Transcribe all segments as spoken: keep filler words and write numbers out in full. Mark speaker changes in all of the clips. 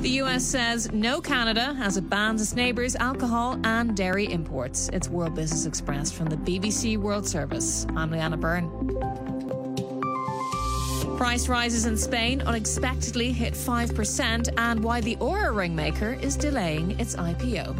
Speaker 1: The U S says no Canada as it bans its neighbours' alcohol and dairy imports. It's World Business Express from the B B C World Service. I'm Leanna Byrne. Price rises in Spain unexpectedly hit five percent, and why the Oura ring maker is delaying its I P O.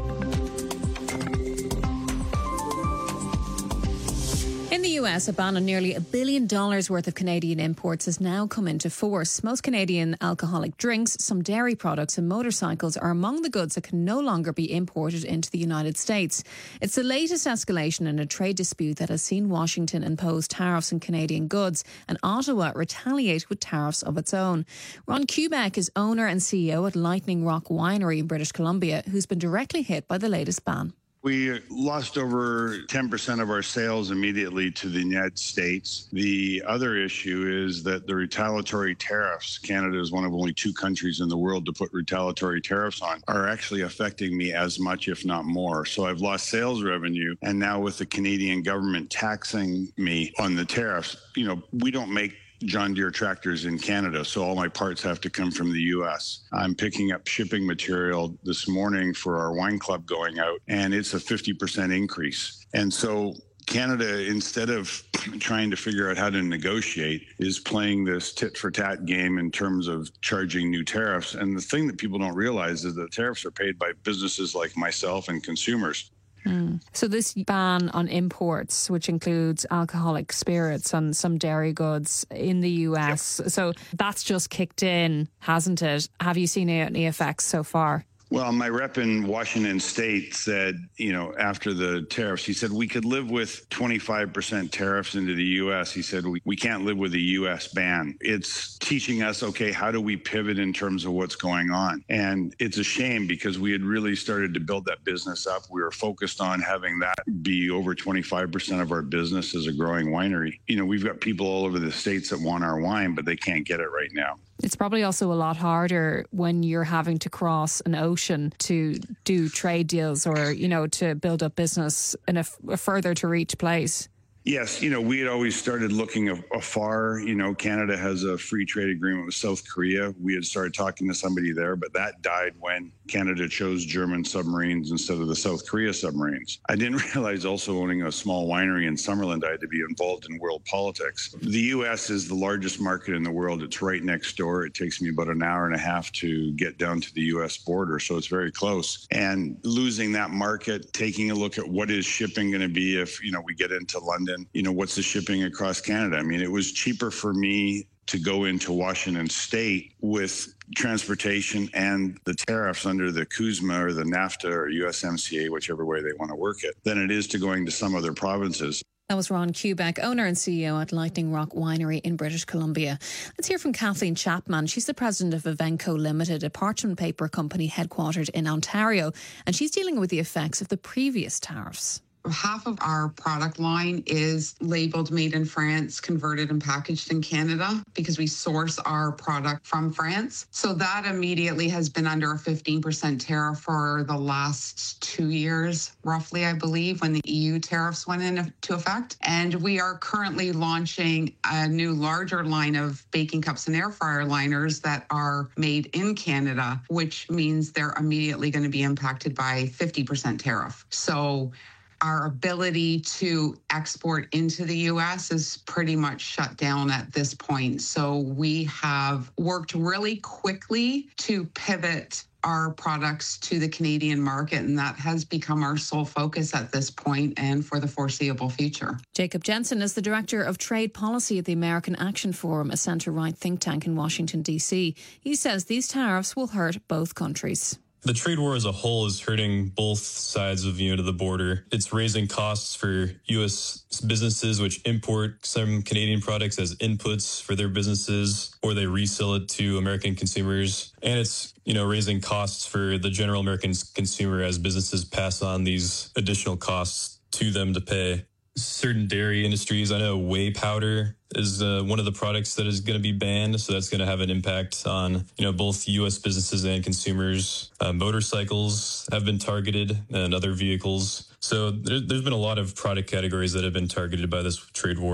Speaker 1: In the U S, a ban on nearly a billion dollars worth of Canadian imports has now come into force. Most Canadian alcoholic drinks, some dairy products and motorcycles are among the goods that can no longer be imported into the United States. It's the latest escalation in a trade dispute that has seen Washington impose tariffs on Canadian goods and Ottawa retaliate with tariffs of its own. Ron Kubek is owner and C E O at Lightning Rock Winery in British Columbia, who's been directly hit by the latest ban.
Speaker 2: We lost over ten percent of our sales immediately to the United States. The other issue is that the retaliatory tariffs, Canada is one of only two countries in the world to put retaliatory tariffs on, are actually affecting me as much, if not more. So I've lost sales revenue. And now with the Canadian government taxing me on the tariffs, you know, we don't make John Deere tractors in Canada, so all my parts have to come from the U S. I'm picking up shipping material this morning for our wine club going out, and it's a fifty percent increase. And so Canada, instead of trying to figure out how to negotiate, is playing this tit-for-tat game in terms of charging new tariffs. And the thing that people don't realize is that tariffs are paid by businesses like myself and consumers.
Speaker 1: Mm. So this ban on imports, which includes alcoholic spirits and some dairy goods in the U S, yep. So that's just kicked in, hasn't it? Have you seen any effects so far?
Speaker 2: Well, my rep in Washington State said, you know, after the tariffs, he said we could live with twenty-five percent tariffs into the U S. He said we, we can't live with a U S ban. It's teaching us, okay, how do we pivot in terms of what's going on? And it's a shame because we had really started to build that business up. We were focused on having that be over twenty-five percent of our business as a growing winery. You know, we've got people all over the States that want our wine, but they can't get it right now.
Speaker 1: It's probably also a lot harder when you're having to cross an ocean to do trade deals or, you know, to build up business in a, a further to reach place.
Speaker 2: Yes, you know, we had always started looking afar. You know, Canada has a free trade agreement with South Korea. We had started talking to somebody there, but that died when Canada chose German submarines instead of the South Korea submarines. I didn't realize also owning a small winery in Summerland, I had to be involved in world politics. The U S is the largest market in the world. It's right next door. It takes me about an hour and a half to get down to the U S border, so it's very close. And losing that market, taking a look at what is shipping going to be if, you know, we get into London, you know, what's the shipping across Canada? I mean, it was cheaper for me to go into Washington State with transportation and the tariffs under the CUSMA or the NAFTA or U S M C A, whichever way they want to work it, than it is to going to some other provinces.
Speaker 1: That was Ron Kubek, owner and C E O at Lightning Rock Winery in British Columbia. Let's hear from Kathleen Chapman. She's the president of Evenco Limited, a parchment paper company headquartered in Ontario, and she's dealing with the effects of the previous tariffs.
Speaker 3: Half of our product line is labeled made in France, converted and packaged in Canada because we source our product from France. So that immediately has been under a fifteen percent tariff for the last two years, roughly, I believe, when the E U tariffs went into effect. And we are currently launching a new larger line of baking cups and air fryer liners that are made in Canada, which means they're immediately going to be impacted by fifty percent tariff. So our ability to export into the U S is pretty much shut down at this point. So we have worked really quickly to pivot our products to the Canadian market, and that has become our sole focus at this point and for the foreseeable future.
Speaker 1: Jacob Jensen is the Director of Trade Policy at the American Action Forum, a centre-right think tank in Washington, D C. He says these tariffs will hurt both countries.
Speaker 4: The trade war as a whole is hurting both sides of you know, the border. It's raising costs for U S businesses which import some Canadian products as inputs for their businesses, or they resell it to American consumers. And it's you know raising costs for the general American consumer as businesses pass on these additional costs to them to pay. Certain dairy industries, I know whey powder is uh, one of the products that is going to be banned, so that's going to have an impact on you know both U S businesses and consumers. Uh, motorcycles have been targeted and other vehicles. So there, there's been a lot of product categories that have been targeted by this trade war.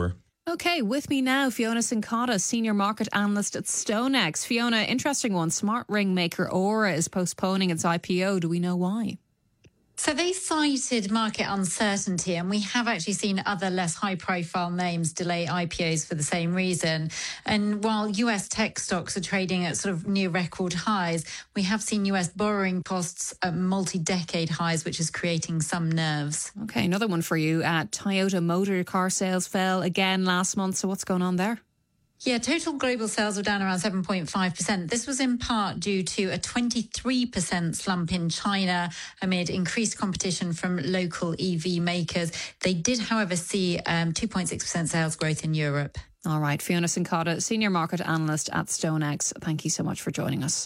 Speaker 1: Okay, with me now, Fiona Cincotta, Senior Market Analyst at StoneX. Fiona, interesting one. Smart ring maker Aura is postponing its I P O. Do we know why?
Speaker 5: So they cited market uncertainty, and we have actually seen other less high-profile names delay I P Os for the same reason. And while U S tech stocks are trading at sort of near record highs, we have seen U S borrowing costs at multi-decade highs, which is creating some nerves.
Speaker 1: Okay, another one for you. Uh, Toyota motor car sales fell again last month. So what's going on there?
Speaker 5: Yeah, total global sales were down around seven point five percent. This was in part due to a twenty-three percent slump in China amid increased competition from local E V makers. They did, however, see um, two point six percent sales growth in Europe.
Speaker 1: All right, Fiona Cincotta, Senior Market Analyst at StoneX. Thank you so much for joining us.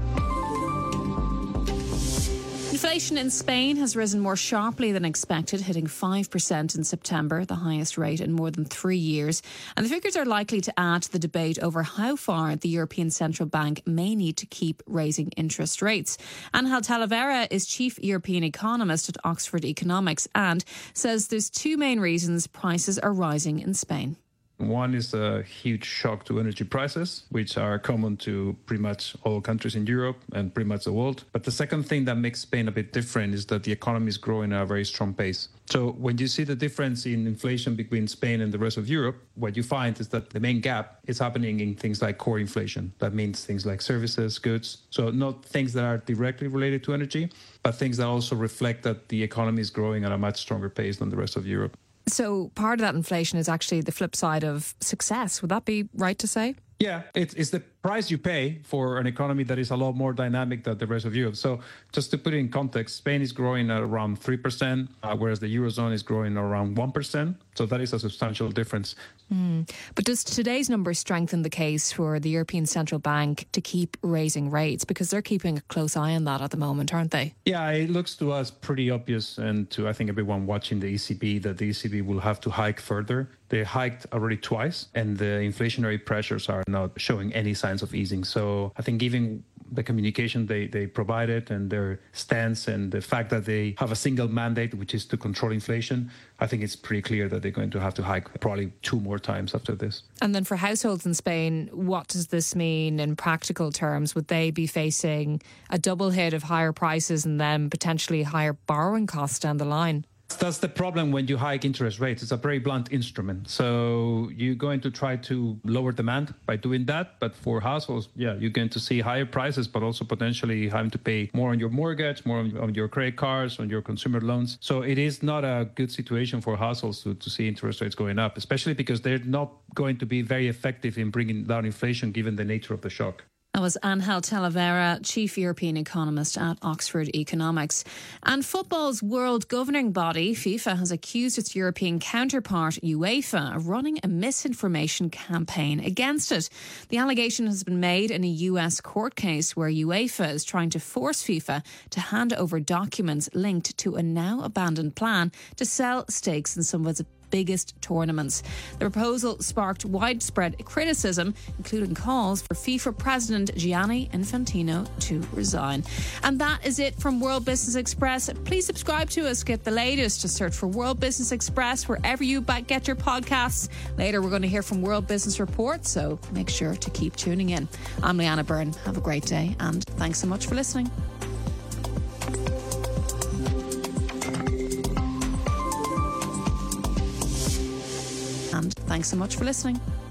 Speaker 1: Inflation in Spain has risen more sharply than expected, hitting five percent in September, the highest rate in more than three years. And the figures are likely to add to the debate over how far the European Central Bank may need to keep raising interest rates. Ángel Talavera is Chief European Economist at Oxford Economics and says there's two main reasons prices are rising in Spain.
Speaker 6: One is a huge shock to energy prices, which are common to pretty much all countries in Europe and pretty much the world. But the second thing that makes Spain a bit different is that the economy is growing at a very strong pace. So when you see the difference in inflation between Spain and the rest of Europe, what you find is that the main gap is happening in things like core inflation. That means things like services, goods. So not things that are directly related to energy, but things that also reflect that the economy is growing at a much stronger pace than the rest of Europe.
Speaker 1: So part of that inflation is actually the flip side of success. Would that be right to say?
Speaker 6: Yeah, it's, it's the price you pay for an economy that is a lot more dynamic than the rest of Europe. So just to put it in context, Spain is growing at around three percent, uh, whereas the Eurozone is growing around one percent. So that is a substantial difference.
Speaker 1: Mm. But does today's numbers strengthen the case for the European Central Bank to keep raising rates? Because they're keeping a close eye on that at the moment, aren't they?
Speaker 6: Yeah, it looks to us pretty obvious, and to I think everyone watching the E C B, that the E C B will have to hike further. They hiked already twice, and the inflationary pressures are not showing any signs of easing. So I think given the communication they, they provided and their stance and the fact that they have a single mandate, which is to control inflation, I think it's pretty clear that they're going to have to hike probably two more times after this.
Speaker 1: And then for households in Spain, what does this mean in practical terms? Would they be facing a double hit of higher prices and then potentially higher borrowing costs down the line?
Speaker 6: That's the problem when you hike interest rates. It's a very blunt instrument. So you're going to try to lower demand by doing that. But for households, yeah, you're going to see higher prices, but also potentially having to pay more on your mortgage, more on, on your credit cards, on your consumer loans. So it is not a good situation for households to, to see interest rates going up, especially because they're not going to be very effective in bringing down inflation given the nature of the shock.
Speaker 1: That was Ángel Talavera, Chief European Economist at Oxford Economics. And football's world governing body, FIFA, has accused its European counterpart, UEFA, of running a misinformation campaign against it. The allegation has been made in a U S court case where UEFA is trying to force FIFA to hand over documents linked to a now abandoned plan to sell stakes in some of its biggest tournaments. The proposal sparked widespread criticism, including calls for FIFA President Gianni Infantino to resign. And that is it from World Business Express. Please subscribe to us. Get the latest. Just search for World Business Express wherever you get your podcasts. Later, we're going to hear from World Business Report, so make sure to keep tuning in. I'm Leanna Byrne. Have a great day, and thanks so much for listening. And thanks so much for listening.